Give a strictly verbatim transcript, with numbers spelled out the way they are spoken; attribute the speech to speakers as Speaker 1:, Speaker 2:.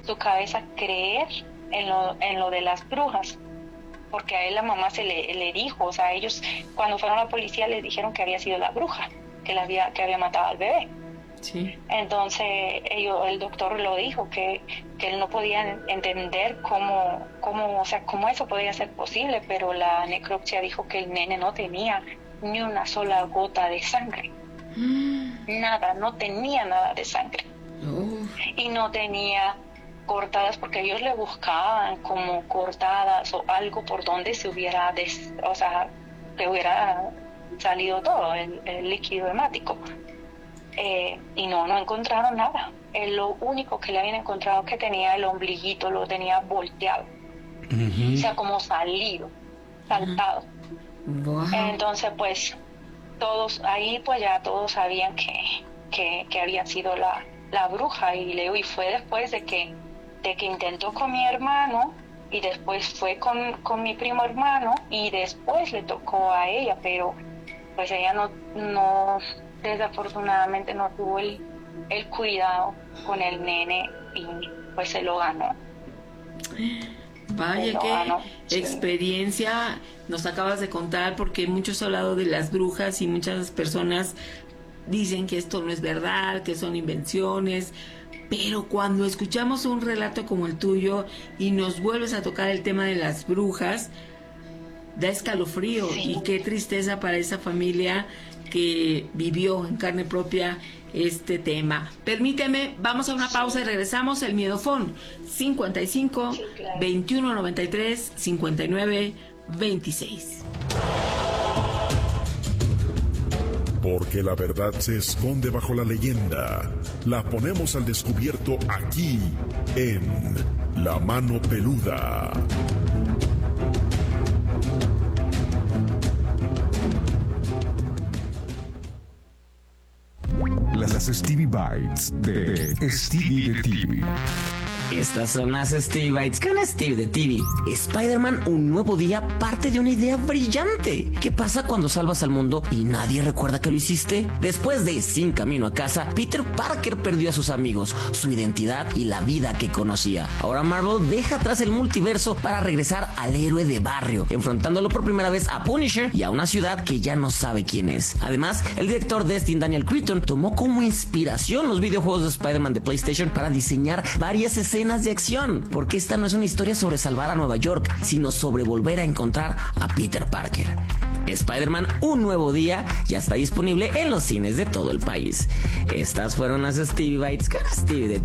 Speaker 1: su cabeza creer en lo, en lo de las brujas, porque a él la mamá se le, le dijo, o sea, ellos cuando fueron a la policía les dijeron que había sido la bruja, que, la había, que había matado al bebé.
Speaker 2: Sí.
Speaker 1: Entonces ellos, el doctor lo dijo, que, que él no podía entender cómo, cómo, o sea, cómo eso podía ser posible, pero la necropsia dijo que el nene no tenía ni una sola gota de sangre. Mm. Nada, no tenía nada de sangre.
Speaker 2: Oh.
Speaker 1: Y no tenía cortadas, porque ellos le buscaban como cortadas o algo por donde se hubiera, des, o sea, que hubiera salido todo el, el líquido hemático. Eh, y no, no encontraron nada. Eh, lo único que le habían encontrado que tenía el ombliguito, lo tenía volteado. Uh-huh. O sea, como salido, saltado. Uh-huh. Wow. Entonces, pues, todos, ahí pues ya todos sabían que, que, que había sido la, la bruja. Y, le, y fue después de que, de que intentó con mi hermano, y después fue con, con mi primo hermano, y después le tocó a ella, pero pues ella no... no desafortunadamente no tuvo el, el cuidado con el nene y pues se lo ganó.
Speaker 2: Vaya, qué ganó, experiencia sí. Nos acabas de contar, porque muchos han hablado de las brujas y muchas personas dicen que esto no es verdad, que son invenciones, pero cuando escuchamos un relato como el tuyo y nos vuelves a tocar el tema de las brujas, da escalofrío. Sí. Y qué tristeza para esa familia que vivió en carne propia este tema. Permíteme, vamos a una pausa y regresamos. El Miedofón cincuenta y cinco, sí, claro. veintiuno noventa y tres, cincuenta y nueve veintiséis.
Speaker 3: Porque la verdad se esconde bajo la leyenda. La ponemos al descubierto aquí en La Mano Peluda.
Speaker 4: Las Stevie Bites de Stevie de T V.
Speaker 5: Estas son las Stevie Bites con Steve de T V. Spider-Man, un nuevo día, parte de una idea brillante. ¿Qué pasa cuando salvas al mundo y nadie recuerda que lo hiciste? Después de Sin Camino a Casa, Peter Parker perdió a sus amigos, su identidad y la vida que conocía. Ahora Marvel deja atrás el multiverso para regresar al héroe de barrio, enfrentándolo por primera vez a Punisher y a una ciudad que ya no sabe quién es. Además, el director Destin Daniel Cretton tomó como inspiración los videojuegos de Spider-Man de PlayStation para diseñar varias escenas de acción, porque esta no es una historia sobre salvar a Nueva York, sino sobre volver a encontrar a Peter Parker. Spider-Man, un nuevo día, ya está disponible en los cines de todo el país. Estas fueron las Stevie Bites con Stevie de